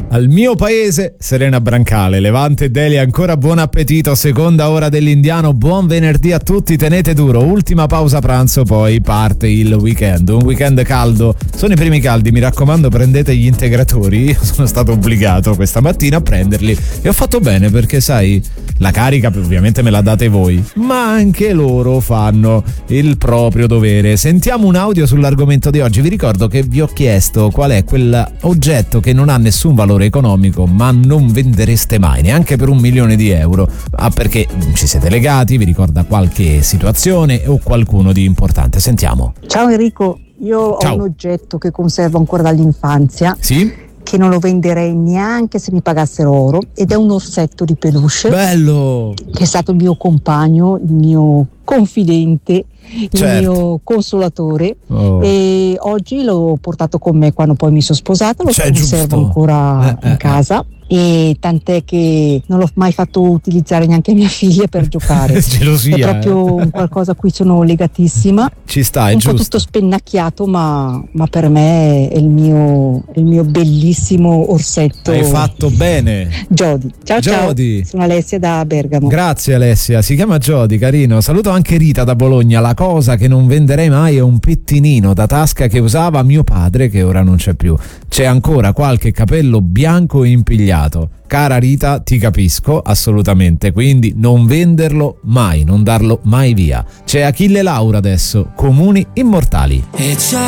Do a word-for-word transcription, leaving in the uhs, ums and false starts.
Al mio paese, Serena Brancale. Levante e Delia, ancora buon appetito, seconda ora dell'Indiano, buon venerdì a tutti, tenete duro, ultima pausa pranzo, poi parte il weekend, un weekend caldo, sono i primi caldi, mi raccomando prendete gli integratori, io sono stato obbligato questa mattina a prenderli e ho fatto bene perché sai, la carica ovviamente me la date voi, ma anche loro fanno il proprio dovere. Sentiamo un audio sull'argomento di oggi, vi ricordo che vi ho chiesto qual è quell'oggetto che non ha nessun valore economico ma non vendereste mai neanche per un milione di euro, ah, perché ci siete legati, vi ricorda qualche situazione o qualcuno di importante. Sentiamo. Ciao Enrico, io Ciao. ho un oggetto che conservo ancora dall'infanzia, Sì? che non lo venderei neanche se mi pagassero oro, ed è un orsetto di peluche. Bello! Che è stato il mio compagno, il mio confidente, Certo. il mio consolatore, Oh. e oggi l'ho portato con me quando poi mi sono sposata, lo Cioè, conservo giusto. ancora Eh, eh, in casa, e tant'è che non l'ho mai fatto utilizzare neanche a mia figlia per giocare. Gelosia. È proprio un qualcosa a cui sono legatissima. Ci sta, è un giusto. po' tutto spennacchiato, ma, ma per me è il mio, è il mio bellissimo orsetto. Hai fatto bene. Jody. Ciao Jody. ciao. Sono Alessia da Bergamo. Grazie Alessia, si chiama Jody, carino. Saluto anche Rita da Bologna. La cosa che non venderei mai è un pettinino da tasca che usava mio padre, che ora non c'è più. C'è ancora qualche capello bianco impigliato. Cara Rita, ti capisco assolutamente, quindi non venderlo mai, non darlo mai via. C'è Achille Laura adesso, Comuni Immortali. E già